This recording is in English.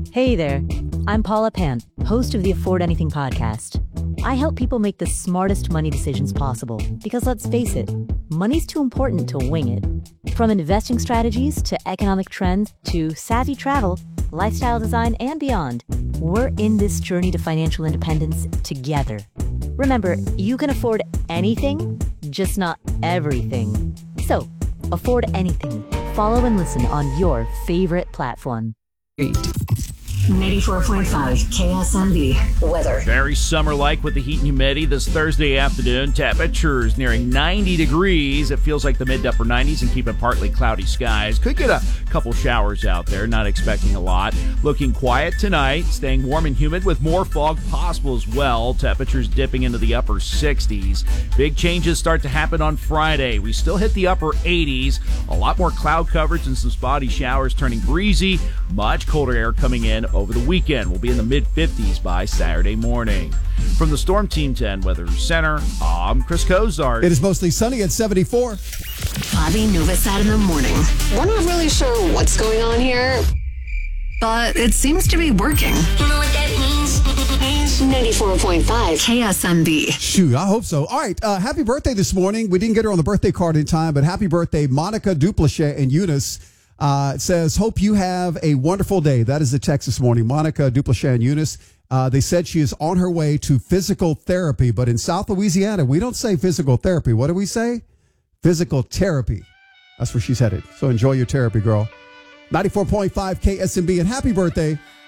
Hey there, I'm Paula Pant, host of the Afford Anything podcast. I help people make the smartest money decisions possible because let's face it, money's too important to wing it. From investing strategies to economic trends to savvy travel, lifestyle design, and beyond, we're in this journey to financial independence together. Remember, you can afford anything, just not everything. So, afford anything. Follow and listen on your favorite platform. 94.5 KSMB weather. Very summer-like with the heat and humidity this Thursday afternoon. Temperatures nearing 90 degrees. It feels like the mid to upper 90s and keeping partly cloudy skies. Could get a couple showers out there. Not expecting a lot. Looking quiet tonight. Staying warm and humid with more fog possible as well. Temperatures dipping into the upper 60s. Big changes start to happen on Friday. We still hit the upper 80s. A lot more cloud coverage and some spotty showers turning breezy. Much colder air coming in over the weekend. We'll be in the mid-50s by Saturday morning. From the Storm Team 10 Weather Center, I'm Chris Cozart. It is mostly sunny at 74. Bobby Novosad in the morning. We're not really sure what's going on here, But it seems to be working. you know what that means? 94.5 KSMB. Shoot, I hope so. All right, happy birthday this morning. We didn't get her on the birthday card in time, but happy birthday, Monica Duplachet and Eunice. It says, hope you have a wonderful day. That is the text this morning. Monica Duplachet and Eunice. They said she is on her way to physical therapy, but in South Louisiana, we don't say physical therapy. What do we say? Physical therapy. That's where she's headed. So enjoy your therapy, girl. 94.5 KSMB, and happy birthday